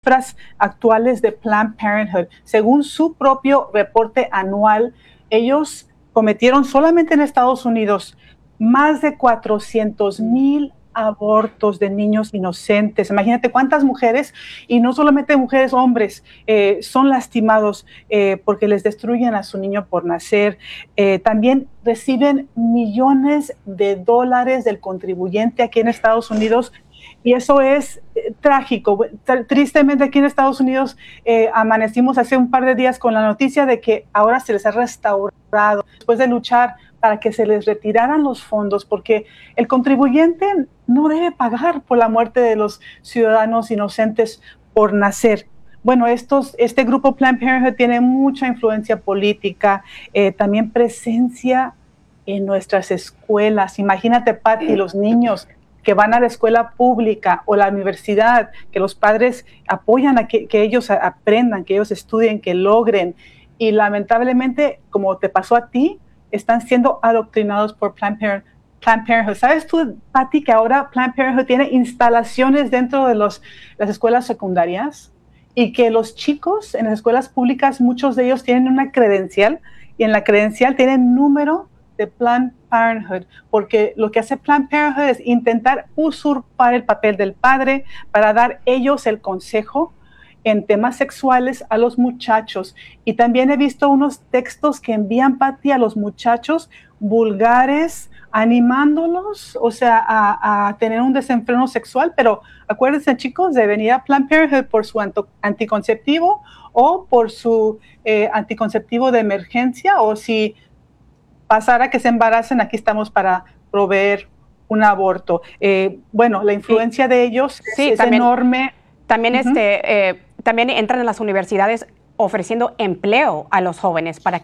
cifras actuales de Planned Parenthood. Según su propio reporte anual, ellos cometieron solamente en Estados Unidos más de 400,000 abortos de niños inocentes. Imagínate cuántas mujeres, y no solamente mujeres, hombres, son lastimados porque les destruyen a su niño por nacer. También reciben millones de dólares del contribuyente aquí en Estados Unidos, y eso es trágico. Tristemente aquí en Estados Unidos amanecimos hace un par de días con la noticia de que ahora se les ha restaurado después de luchar para que se les retiraran los fondos, porque el contribuyente no debe pagar por la muerte de los ciudadanos inocentes por nacer. Bueno, este grupo Planned Parenthood tiene mucha influencia política, también presencia en nuestras escuelas. Imagínate, Patty, los niños que van a la escuela pública o la universidad, que los padres apoyan a que ellos aprendan, que ellos estudien, que logren. Y lamentablemente, como te pasó a ti, están siendo adoctrinados por Planned Parenthood. ¿Sabes tú, Patty, que ahora Planned Parenthood tiene instalaciones dentro de las escuelas secundarias? Y que los chicos en las escuelas públicas, muchos de ellos tienen una credencial, y en la credencial tienen número de Planned Parenthood, porque lo que hace Planned Parenthood es intentar usurpar el papel del padre para dar ellos el consejo en temas sexuales a los muchachos. Y también he visto unos textos que envían, Patty, a los muchachos vulgares, animándolos, o sea, a tener un desenfreno sexual. Pero acuérdense, chicos, de venir a Planned Parenthood por su anticonceptivo o por su anticonceptivo de emergencia, o si pasara que se embaracen, aquí estamos para proveer un aborto. Bueno, la influencia de ellos es también, enorme. También, también entran en las universidades ofreciendo empleo a los jóvenes para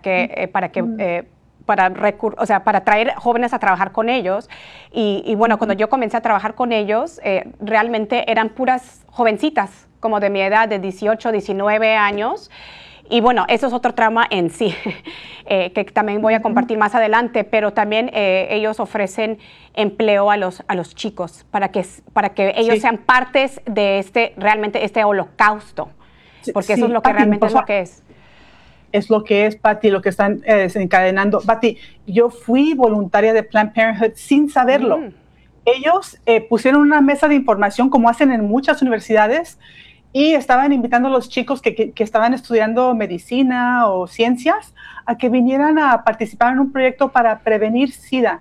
traer jóvenes a trabajar con ellos. Y bueno, cuando yo comencé a trabajar con ellos, realmente eran puras jovencitas, como de mi edad, de 18, 19 años. Y bueno, eso es otro trama en sí, que también voy a compartir más adelante, pero también ellos ofrecen empleo a los chicos para que ellos sean partes de realmente este holocausto, porque eso es lo que Patty, realmente es lo que es. Es lo que es, Patty, lo que están desencadenando. Patty, yo fui voluntaria de Planned Parenthood sin saberlo. Ellos pusieron una mesa de información, como hacen en muchas universidades, y estaban invitando a los chicos que estaban estudiando medicina o ciencias a que vinieran a participar en un proyecto para prevenir SIDA,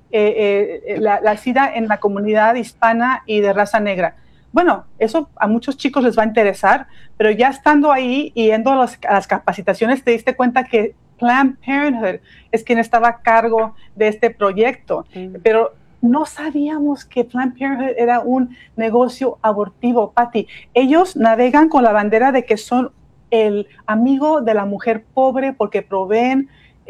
la SIDA en la comunidad hispana y de raza negra. Bueno, eso a muchos chicos les va a interesar, pero ya estando ahí y yendo a las capacitaciones te diste cuenta que Planned Parenthood es quien estaba a cargo de este proyecto. Pero no sabíamos que Planned Parenthood era un negocio abortivo, Patty. Ellos navegan con la bandera de que son el amigo de la mujer pobre porque proveen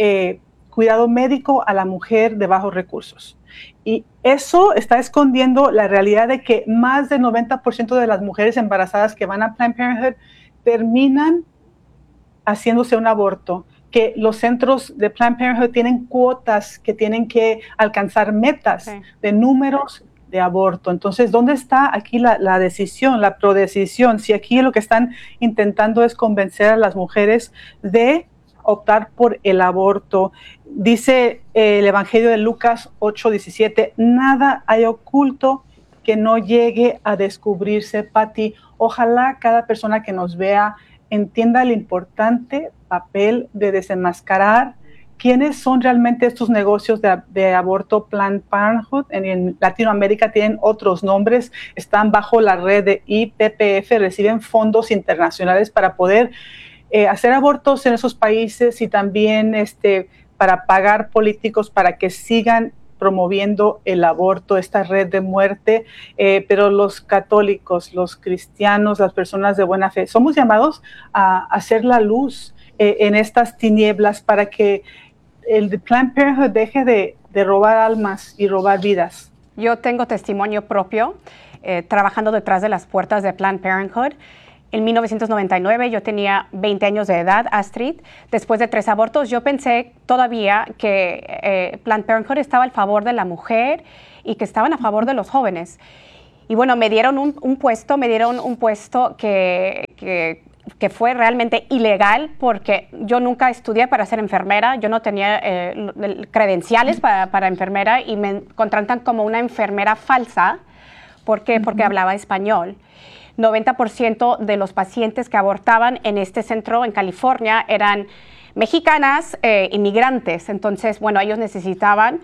cuidado médico a la mujer de bajos recursos. Y eso está escondiendo la realidad de que más del 90% de las mujeres embarazadas que van a Planned Parenthood terminan haciéndose un aborto, que los centros de Planned Parenthood tienen cuotas que tienen que alcanzar metas de números de aborto. Entonces, ¿dónde está aquí la decisión, la prodecisión? Si aquí lo que están intentando es convencer a las mujeres de optar por el aborto. Dice el Evangelio de Lucas 8:17, nada hay oculto que no llegue a descubrirse, Patty. Ojalá cada persona que nos vea entienda el importante papel de desenmascarar quiénes son realmente estos negocios de aborto. Planned Parenthood en Latinoamérica tienen otros nombres, están bajo la red de IPPF, reciben fondos internacionales para poder hacer abortos en esos países y también para pagar políticos para que sigan promoviendo el aborto, esta red de muerte, pero los católicos, los cristianos, las personas de buena fe, somos llamados a hacer la luz en estas tinieblas para que el Planned Parenthood deje de robar almas y robar vidas. Yo tengo testimonio propio trabajando detrás de las puertas de Planned Parenthood. En 1999 yo tenía 20 años de edad, Astrid. Después de 3 abortos, yo pensé todavía que Planned Parenthood estaba al favor de la mujer y que estaban a favor de los jóvenes. Y bueno, me dieron un puesto que que fue realmente ilegal porque yo nunca estudié para ser enfermera, yo no tenía credenciales para enfermera y me contratan como una enfermera falsa. ¿Por qué? Porque hablaba español. 90% de los pacientes que abortaban en este centro en California eran mexicanas, inmigrantes. Entonces, bueno, ellos necesitaban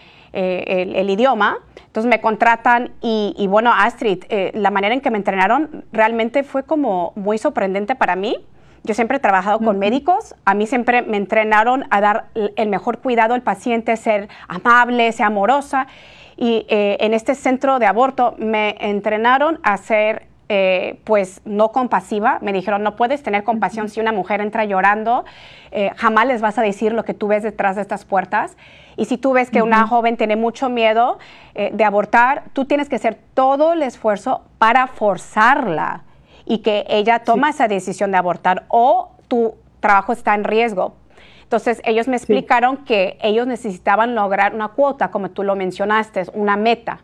el idioma. Entonces me contratan y bueno, Astrid, la manera en que me entrenaron realmente fue como muy sorprendente para mí. Yo siempre he trabajado con médicos, a mí siempre me entrenaron a dar el mejor cuidado al paciente, ser amable, ser amorosa. Y en este centro de aborto me entrenaron a ser pues no compasiva. Me dijeron, no puedes tener compasión si una mujer entra llorando, jamás les vas a decir lo que tú ves detrás de estas puertas. Y si tú ves que una joven tiene mucho miedo de abortar, tú tienes que hacer todo el esfuerzo para forzarla y que ella toma esa decisión de abortar o tu trabajo está en riesgo. Entonces, ellos me explicaron que ellos necesitaban lograr una cuota, como tú lo mencionaste, una meta.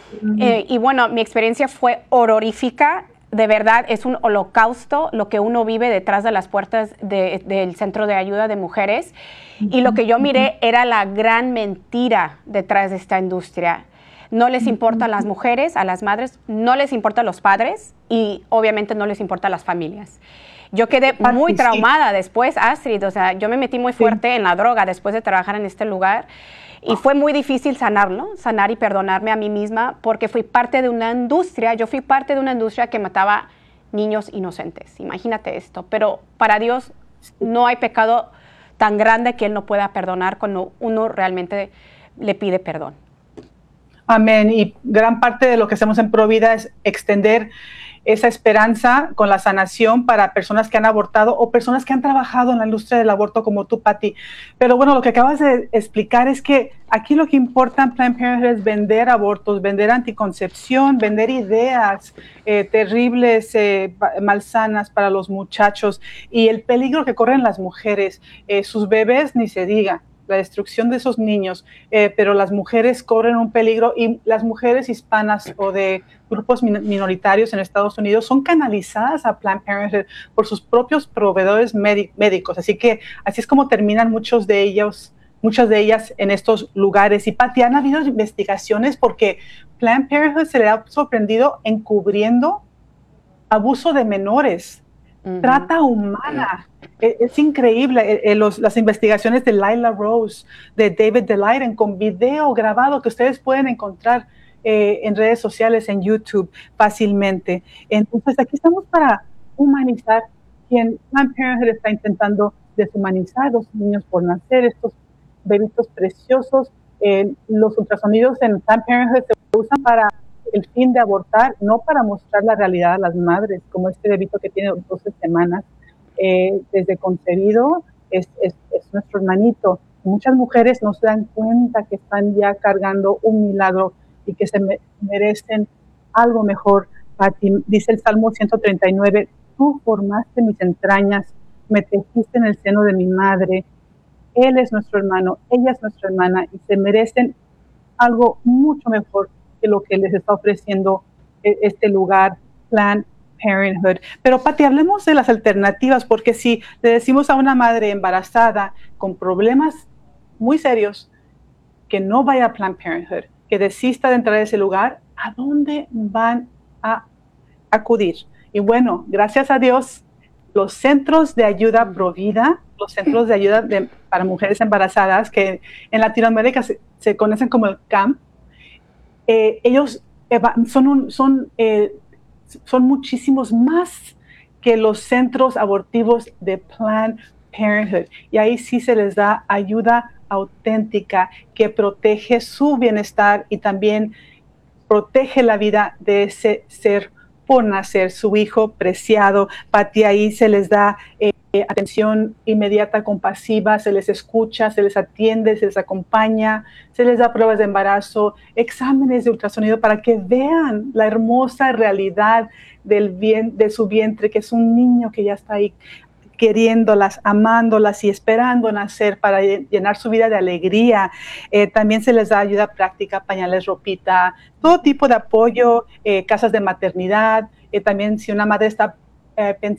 Y bueno, mi experiencia fue horrorífica. De verdad, es un holocausto lo que uno vive detrás de las puertas del Centro de Ayuda de Mujeres. Y lo que yo miré era la gran mentira detrás de esta industria. No les importan las mujeres, a las madres, no les importan los padres y obviamente no les importan las familias. Yo quedé muy traumada después, Astrid, o sea, yo me metí muy fuerte en la droga después de trabajar en este lugar y fue muy difícil sanar y perdonarme a mí misma porque fui parte de una industria, yo fui parte de una industria que mataba niños inocentes, imagínate esto, pero para Dios no hay pecado tan grande que Él no pueda perdonar cuando uno realmente le pide perdón. Amén. Y gran parte de lo que hacemos en Provida es extender esa esperanza con la sanación para personas que han abortado o personas que han trabajado en la industria del aborto como tú, Patti. Pero bueno, lo que acabas de explicar es que aquí lo que importa en Planned Parenthood es vender abortos, vender anticoncepción, vender ideas terribles, malsanas para los muchachos y el peligro que corren las mujeres, sus bebés ni se diga. La destrucción de esos niños, pero las mujeres corren un peligro y las mujeres hispanas o de grupos minoritarios en Estados Unidos son canalizadas a Planned Parenthood por sus propios proveedores médicos. Así es como terminan muchas de ellas en estos lugares. Y Patti, han habido investigaciones porque Planned Parenthood se le ha sorprendido encubriendo abuso de menores, trata humana. Es increíble las investigaciones de Lila Rose, de David Daleiden, con video grabado que ustedes pueden encontrar en redes sociales, en YouTube, fácilmente. Entonces, aquí estamos para humanizar quien Planned Parenthood está intentando deshumanizar los niños por nacer, estos bebitos preciosos. Los ultrasonidos en Planned Parenthood se usan para el fin de abortar, no para mostrar la realidad a las madres, como este bebito que tiene 12 semanas. Desde concebido es nuestro hermanito. Muchas mujeres no se dan cuenta que están ya cargando un milagro y que se merecen algo mejor. Patti, dice el Salmo 139, tú formaste mis entrañas, me tejiste en el seno de mi madre. Él es nuestro hermano, ella es nuestra hermana y se merecen algo mucho mejor que lo que les está ofreciendo este lugar, Planned Parenthood. Pero Patti, hablemos de las alternativas, porque si le decimos a una madre embarazada con problemas muy serios que no vaya a Planned Parenthood, que desista de entrar a ese lugar, ¿a dónde van a acudir? Y bueno, gracias a Dios, los centros de ayuda Provida, los centros de ayuda para mujeres embarazadas, que en Latinoamérica se conocen como el CAMP, ellos son muchísimos más que los centros abortivos de Planned Parenthood. Y ahí sí se les da ayuda auténtica que protege su bienestar y también protege la vida de ese ser por nacer, su hijo preciado. Patti, ahí se les da atención inmediata, compasiva, se les escucha, se les atiende, se les acompaña, se les da pruebas de embarazo, exámenes de ultrasonido para que vean la hermosa realidad de su vientre, que es un niño que ya está ahí queriéndolas, amándolas y esperando nacer para llenar su vida de alegría. También se les da ayuda práctica, pañales, ropita, todo tipo de apoyo, casas de maternidad. También si una madre está